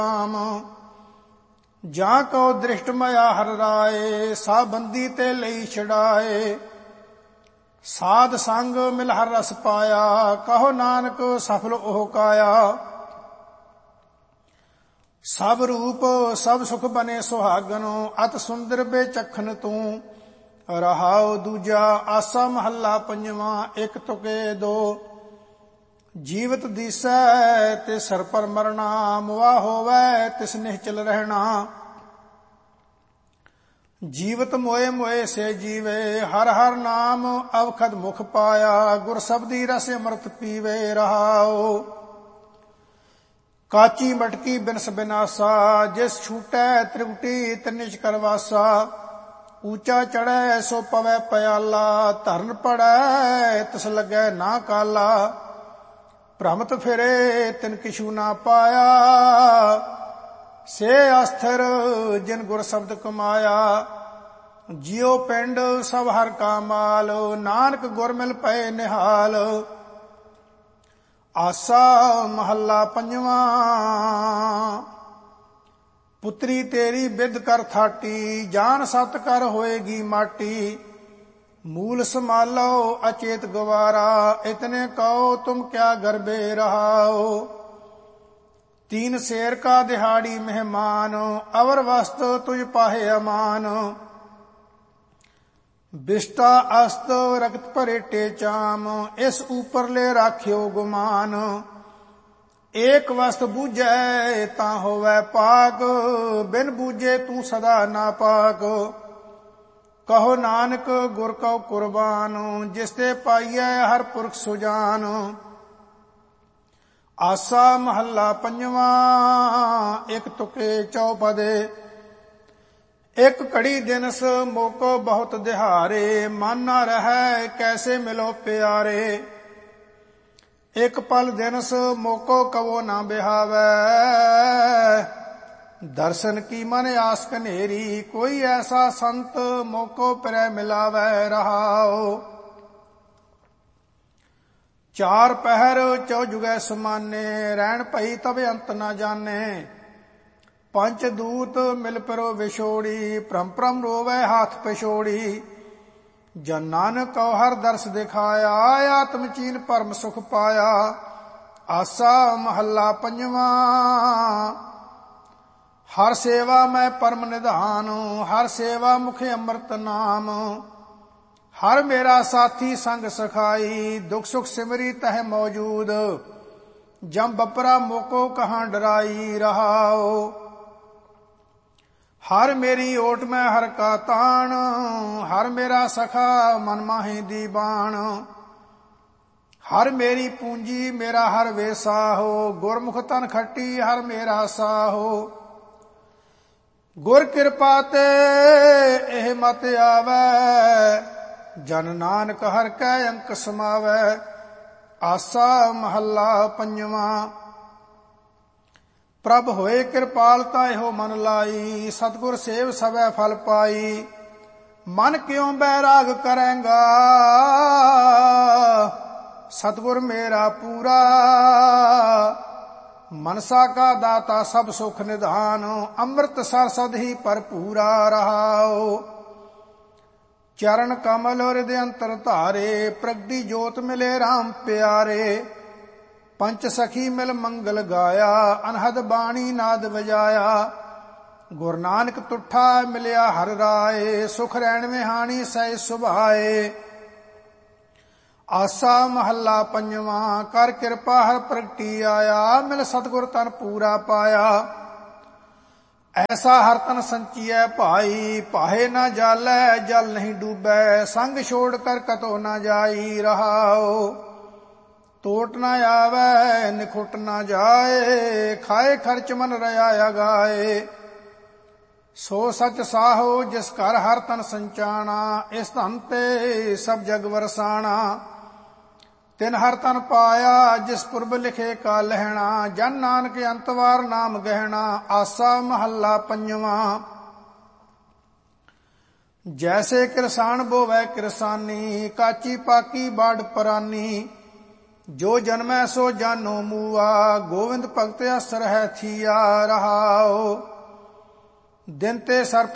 ਰਾਮ। ਜਾਂ ਕਉ ਦ੍ਰਿਸ਼ਟ ਮਇਆ ਹਰਿ ਰਾਏ, ਸਾ ਬੰਦੀ ਤੇ ਲਈ ਛਡਾਏ। ਸਾਧ ਸੰਗ ਮਿਲ ਹਰ ਰਸ ਪਾਇਆ, ਕਹੋ ਨਾਨਕ ਸਫਲ ਉਹ ਕਾਇਆ। ਸਭ ਰੂਪ ਸਭ ਸੁਖ ਬਨੇ ਸੁਹਾਗਨ, ਅਤ ਸੁੰਦਰ ਬੇਚਖਨ ਤੂੰ। ਰਹਾਉ ਦੂਜਾ ਆਸਾ ਮਹੱਲਾ ਪੰਜਵਾਂ, ਇੱਕ ਤੁਕੇ ਦੋ। ਜੀਵਤ ਦੀਸੈ ਤੇ ਸਰ ਪਰ ਮਰਣਾ, ਮੁਆ ਹੋਵੈ ਤਿਸ ਨਿਹਚਲ ਰਹਿਣਾ। ਜੀਵਤ ਮੋਏ ਮੋਏ ਸੇ ਜੀਵੇ, ਹਰ ਹਰ ਨਾਮ ਅਵਖਦ ਮੁਖ ਪਾਇਆ। ਗੁਰ ਸਬਦੀ ਰਸ ਅੰਮ੍ਰਿਤ ਪੀਵੇ ਰਹਾਉ। ਕਾਚੀ ਮਟਕੀ ਬਿਨਸ ਬਿਨਾਸਾ, ਜਿਸ ਛੂਟੈ ਤ੍ਰਿਕੁਟੀ ਤਿਨਿਛ ਕਰਵਾਸਾ। ਊਚਾ ਚੜੈ ਸੋ ਪਵੈ ਪਿਆਲਾ, ਧਰਨ ਪੜੈ ਤਿਸ ਲੱਗੈ ਨਾ ਕਾਲਾ। ਭ੍ਰਮਤ ਫਿਰੇ ਤਿਨ ਕਿਛੂ ਨਾ ਪਾਇਆ, ਸੇ ਅਸਥਿਰ ਜਿਨ ਗੁਰ ਸ਼ਬਦ ਕਮਾਇਆ। ਜਿਉ ਪਿੰਡ ਸਭ ਹਰ ਕਾ ਮਾਲ, ਨਾਨਕ ਗੁਰ ਮਿਲ ਪਏ ਨਿਹਾਲ। ਆਸਾ ਮਹੱਲਾ ਪੰਜਵਾਂ। ਪੁੱਤਰੀ ਤੇਰੀ ਬਿਦ ਕਰ ਥਾਟੀ, ਜਾਨ ਸਤ ਕਰ ਹੋਏਗੀ ਮਾਟੀ। ਮੂਲ ਸੰਭਾਲੋ ਅਚੇਤ ਗਵਾਰਾ, ਇਤਨੇ ਕਹੋ ਤੁਮ ਕਿਆ ਗਰਬੇ ਰਹਾਓ। तीन शेर का दिहाड़ी मेहमान, अवर वस्त तुझ पाहे अमान। बिष्टा अस्त रक्त परेटे चाम, इस ऊपर ले राख्यो गुमान। एक वस्त बूझे ता होवै पाक, बिन बूझे तू सदा नापाक। कहो नानक गुर कौ कुर्बान, जिसते पाइयै हर पुरख सुजान। आसा महला पंजवा, एक तुके चौपदे। एक घड़ी दिनस मोको बहुत दिहारे, मन न रहै कैसे मिलो प्यारे। एक पल दिनस मोको कवो न बिहावै, दर्शन की मन आस कनेरी। कोई ऐसा संत मोको पिरै मिलावै रहाओ। चार पहर चौ जुगै समाने, रैन भई तब अंत न जाने। पंच दूत मिल परो विछोड़ी, भ्रम भ्रम रोवै हाथ पिछोड़ी। जन नानक कौ हर दर्श दिखाया, आत्म चीन परम सुख पाया। आसा महला पंजवा। हर सेवा मैं परम निधान, हर सेवा मुखे अमृत नाम। हर मेरा साथी संग सखाई, दुख सुख सिमरी तह मौजूद। जम बपरा मोको कहाँ डराई रहाओ। हर मेरी ओट में हर का तान, हर मेरा सखा मन माही दीवान। हर मेरी पूंजी मेरा हर वेसा हो, गुरमुख तन खट्टी हर मेरा साहो। गुर कृपा ते एह मत आवै, जन नानक हर कै अंक समावै। आसा महला पंजवा। प्रभ होए कृपाल ताहियो मन लाई, सतगुर सेव सवै फल पाई। मन क्यों बैराग करेंगा, सतगुर मेरा पूरा। मनसा का दाता सब सुख निधान, अमृत सर सद ही भरपूरा रहाओ। चरण कमल हृदय अंतर धारे, प्रगटी जोत मिले राम प्यारे। पंच सखी मिल मंगल गाया, अनहद बाणी नाद बजाया। गुरु नानक तुठा मिलिया हर राय, सुख रैन में हानि सह सुभाए। आसा महला पंजवा। कर कृपा हर प्रगटी आया, मिल सतगुर तन पूरा पाया। ऐसा हर तन संचिय भाई, पाहे न जालै जल नहीं डूबै। संग छोड़ कर कतो न जाई रहाओ। टोट न आवे निखुट न जाए, खाए खर्च मन रया अगाए। सो सच साहो जिस कर हर तन संचाना, इस धन ते सब जग वरसाना। तिन हर तन पाया जिस पुरब लिखे का लहना, जन नानक अंतवार नाम गहना। आसा महला पंजवा। जैसे किरसान बोवै किरसानी, काची पाकी बाड़ परानी। ਜੋ ਜਨਮੈ ਸੋ ਜਾਨੋ ਮੂਆ, ਗੋਵਿੰਦ ਭਗਤ ਅਸਰ ਹੈ ਥੀਆ। ਰਹਾਉ ਦਿਨ ਤੇ ਸਰਪ